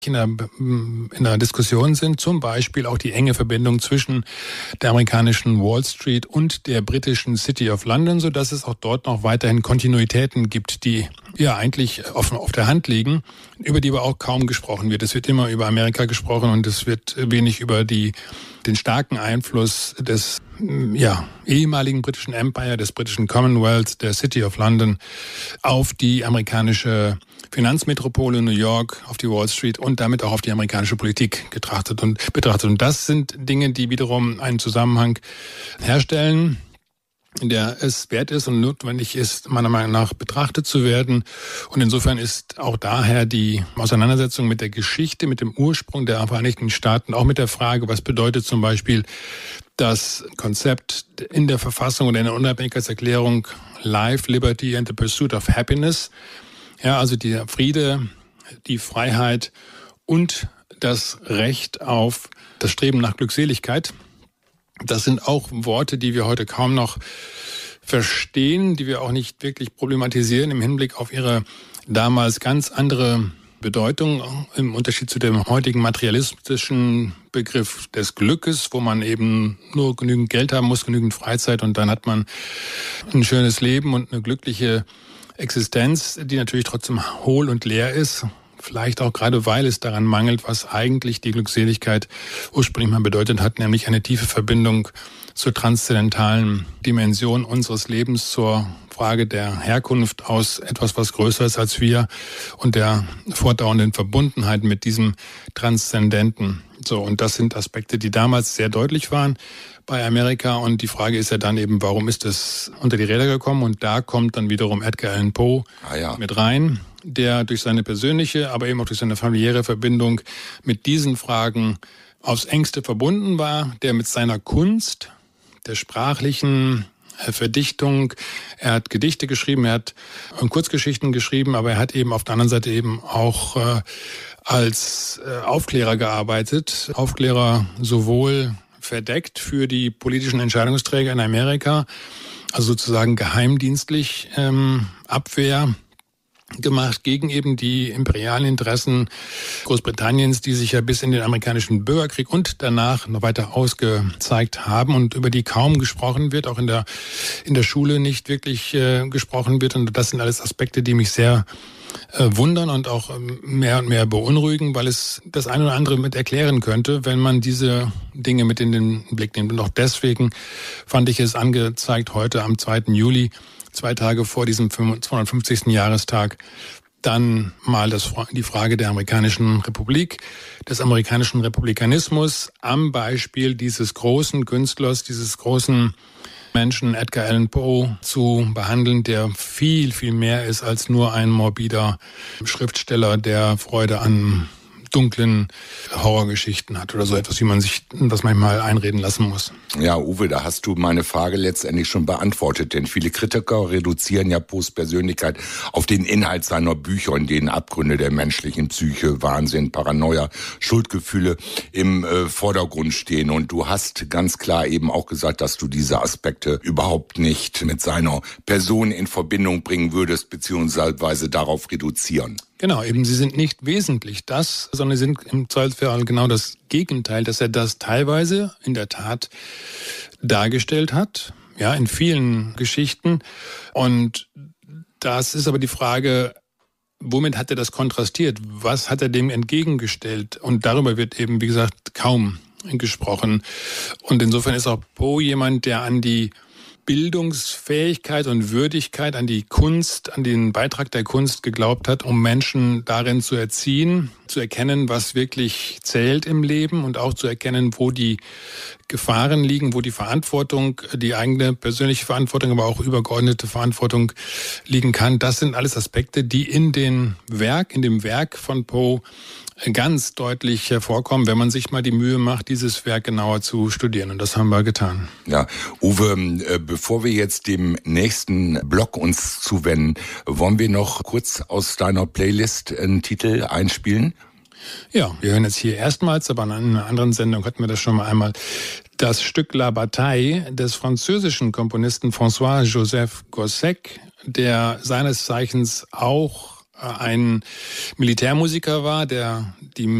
in der Diskussion sind, zum Beispiel auch die enge Verbindung zwischen der amerikanischen Wall Street und der britischen City of London, sodass es auch dort noch weiterhin Kontinuitäten gibt, die ja eigentlich auf der Hand liegen, über die aber auch kaum gesprochen wird. Es wird immer über Amerika gesprochen und es wird wenig über den starken Einfluss des ehemaligen britischen Empire, des britischen Commonwealth, der City of London auf die amerikanische Finanzmetropole New York, auf die Wall Street und damit auch auf die amerikanische Politik betrachtet. Und das sind Dinge, die wiederum einen Zusammenhang herstellen, in der es wert ist und notwendig ist, meiner Meinung nach betrachtet zu werden. Und insofern ist auch daher die Auseinandersetzung mit der Geschichte, mit dem Ursprung der Vereinigten Staaten, auch mit der Frage, was bedeutet zum Beispiel das Konzept in der Verfassung oder in der Unabhängigkeitserklärung Life, Liberty and the Pursuit of Happiness. Ja, also der Friede, die Freiheit und das Recht auf das Streben nach Glückseligkeit. Das sind auch Worte, die wir heute kaum noch verstehen, die wir auch nicht wirklich problematisieren im Hinblick auf ihre damals ganz andere Bedeutung im Unterschied zu dem heutigen materialistischen Begriff des Glückes, wo man eben nur genügend Geld haben muss, genügend Freizeit und dann hat man ein schönes Leben und eine glückliche Existenz, die natürlich trotzdem hohl und leer ist. Vielleicht auch gerade, weil es daran mangelt, was eigentlich die Glückseligkeit ursprünglich mal bedeutet hat, nämlich eine tiefe Verbindung zur transzendentalen Dimension unseres Lebens, zur Frage der Herkunft aus etwas, was größer ist als wir und der fortdauernden Verbundenheit mit diesem Transzendenten. So, und das sind Aspekte, die damals sehr deutlich waren bei Amerika. Und die Frage ist ja dann eben, warum ist es unter die Räder gekommen? Und da kommt dann wiederum Edgar Allan Poe mit rein, der durch seine persönliche, aber eben auch durch seine familiäre Verbindung mit diesen Fragen aufs engste verbunden war, der mit seiner Kunst, der sprachlichen Verdichtung, er hat Gedichte geschrieben, er hat Kurzgeschichten geschrieben, aber er hat eben auf der anderen Seite eben auch als Aufklärer gearbeitet. Aufklärer sowohl verdeckt für die politischen Entscheidungsträger in Amerika, also sozusagen geheimdienstlich Abwehr gemacht gegen eben die imperialen Interessen Großbritanniens, die sich ja bis in den amerikanischen Bürgerkrieg und danach noch weiter ausgezeigt haben und über die kaum gesprochen wird, auch in der Schule nicht wirklich gesprochen wird. Und das sind alles Aspekte, die mich sehr wundern und auch mehr und mehr beunruhigen, weil es das eine oder andere mit erklären könnte, wenn man diese Dinge mit in den Blick nimmt. Und auch deswegen fand ich es angezeigt, heute am 2. Juli, 2 Tage vor diesem 250. Jahrestag, dann mal die Frage der amerikanischen Republik, des amerikanischen Republikanismus am Beispiel dieses großen Künstlers, dieses großen Menschen, Edgar Allan Poe, zu behandeln, der viel, viel mehr ist als nur ein morbider Schriftsteller, der Freude an dunklen Horrorgeschichten hat oder so etwas, wie man sich das manchmal einreden lassen muss. Ja, Uwe, da hast du meine Frage letztendlich schon beantwortet, denn viele Kritiker reduzieren ja Poes Persönlichkeit auf den Inhalt seiner Bücher, in denen Abgründe der menschlichen Psyche, Wahnsinn, Paranoia, Schuldgefühle im Vordergrund stehen. Und du hast ganz klar eben auch gesagt, dass du diese Aspekte überhaupt nicht mit seiner Person in Verbindung bringen würdest, beziehungsweise darauf reduzieren. Genau, eben sie sind nicht wesentlich das, sondern sie sind im Zweifelsfall genau das Gegenteil, dass er das teilweise in der Tat dargestellt hat, ja, in vielen Geschichten. Und das ist aber die Frage, womit hat er das kontrastiert? Was hat er dem entgegengestellt? Und darüber wird eben, wie gesagt, kaum gesprochen. Und insofern ist auch Poe jemand, der an die Bildungsfähigkeit und Würdigkeit, an die Kunst, an den Beitrag der Kunst geglaubt hat, um Menschen darin zu erziehen, zu erkennen, was wirklich zählt im Leben und auch zu erkennen, wo die Gefahren liegen, wo die Verantwortung, die eigene persönliche Verantwortung, aber auch übergeordnete Verantwortung liegen kann. Das sind alles Aspekte, die in dem Werk von Poe ganz deutlich hervorkommen, wenn man sich mal die Mühe macht, dieses Werk genauer zu studieren. Und das haben wir getan. Ja, Uwe, bevor wir jetzt dem nächsten Block uns zuwenden, wollen wir noch kurz aus deiner Playlist einen Titel einspielen? Ja, wir hören jetzt hier erstmals, aber in einer anderen Sendung hatten wir das schon mal einmal, das Stück La Bataille des französischen Komponisten François-Joseph Gossec, der seines Zeichens auch ein Militärmusiker war, der die